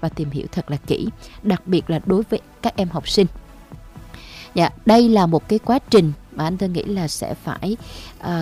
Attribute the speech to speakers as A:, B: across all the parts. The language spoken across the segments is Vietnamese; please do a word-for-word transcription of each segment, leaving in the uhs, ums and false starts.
A: và tìm hiểu thật là kỹ, đặc biệt là đối với các em học sinh. Dạ, đây là một cái quá trình mà anh Thơ nghĩ là sẽ phải à,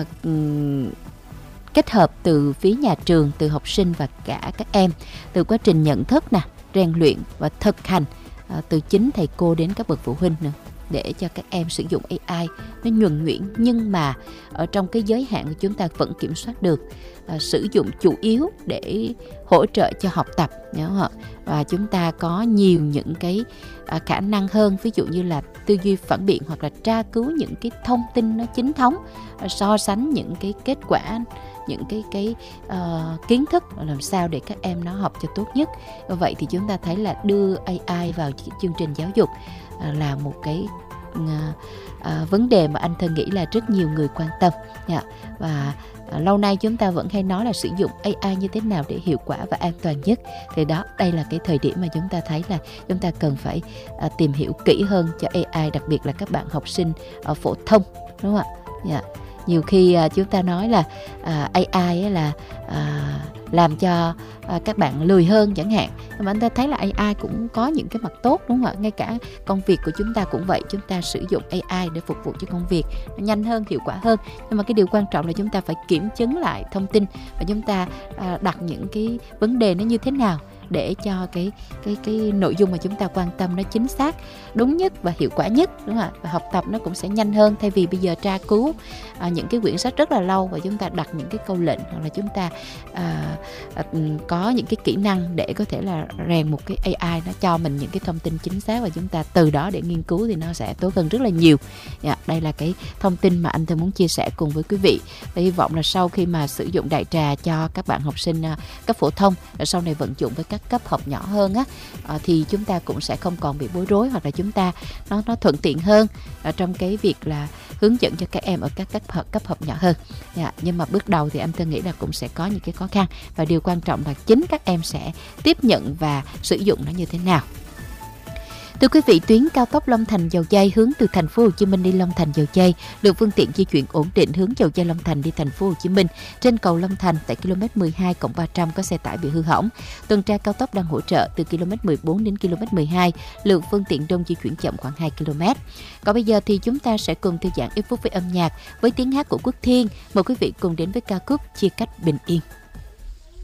A: kết hợp từ phía nhà trường, từ học sinh và cả các em, từ quá trình nhận thức nè, rèn luyện và thực hành à, từ chính thầy cô đến các bậc phụ huynh nữa, để cho các em sử dụng a i nó nhuần nhuyễn, nhưng mà ở trong cái giới hạn của chúng ta vẫn kiểm soát được, à, sử dụng chủ yếu để hỗ trợ cho học tập, nhớ không? Và chúng ta có nhiều những cái à, khả năng hơn, ví dụ như là tư duy phản biện hoặc là tra cứu những cái thông tin nó chính thống, à, so sánh những cái kết quả, những cái cái uh, kiến thức làm sao để các em nó học cho tốt nhất. Vậy thì chúng ta thấy là đưa a i vào chương trình giáo dục uh, là một cái uh, uh, vấn đề mà anh Thơ nghĩ là rất nhiều người quan tâm. Yeah. Và uh, lâu nay chúng ta vẫn hay nói là sử dụng a i như thế nào để hiệu quả và an toàn nhất. Thì đó, đây là cái thời điểm mà chúng ta thấy là chúng ta cần phải uh, tìm hiểu kỹ hơn cho a i, đặc biệt là các bạn học sinh ở phổ thông, đúng không ạ? Yeah. Nhiều khi à, chúng ta nói là à, a i là à, làm cho à, các bạn lười hơn chẳng hạn, nhưng mà anh ta thấy là a i cũng có những cái mặt tốt, đúng không ạ? Ngay cả công việc của chúng ta cũng vậy, chúng ta sử dụng a i để phục vụ cho công việc nó nhanh hơn, hiệu quả hơn. Nhưng mà cái điều quan trọng là chúng ta phải kiểm chứng lại thông tin và chúng ta à, đặt những cái vấn đề nó như thế nào để cho cái cái cái nội dung mà chúng ta quan tâm nó chính xác, đúng nhất và hiệu quả nhất, đúng không ạ? Và học tập nó cũng sẽ nhanh hơn, thay vì bây giờ tra cứu à, những cái quyển sách rất là lâu và chúng ta đặt những cái câu lệnh, hoặc là chúng ta à, à, có những cái kỹ năng để có thể là rèn một cái a i nó cho mình những cái thông tin chính xác, và chúng ta từ đó để nghiên cứu thì nó sẽ tốt hơn rất là nhiều. Yeah, đây là cái thông tin mà anh Thơ muốn chia sẻ cùng với quý vị. Và hy vọng là sau khi mà sử dụng đại trà cho các bạn học sinh à, cấp phổ thông, sau này vận dụng với các cấp học nhỏ hơn á, à, thì chúng ta cũng sẽ không còn bị bối rối, hoặc là chúng ta nó nó thuận tiện hơn ở trong cái việc là hướng dẫn cho các em ở các cấp học, cấp học nhỏ hơn. Yeah, nhưng mà bước đầu thì anh Thơ nghĩ là cũng sẽ có những cái khó khăn, và điều quan trọng là chính các em sẽ tiếp nhận và sử dụng nó như thế nào. Thưa quý vị, tuyến cao tốc Long Thành - Dầu Giây hướng từ thành phố Hồ Chí Minh đi Long Thành - Dầu Giây, lượng phương tiện di chuyển ổn định hướng Dầu Giây - Long Thành đi thành phố Hồ Chí Minh. Trên cầu Long Thành tại ki lô mét mười hai cộng ba trăm có xe tải bị hư hỏng. Tuần tra cao tốc đang hỗ trợ từ ki lô mét mười bốn đến ki lô mét mười hai, lượng phương tiện đông di chuyển chậm khoảng hai ki lô mét. Còn bây giờ thì chúng ta sẽ cùng thư giãn ít phút với âm nhạc với tiếng hát của Quốc Thiên. Mời quý vị cùng đến với ca khúc Chia cách bình yên.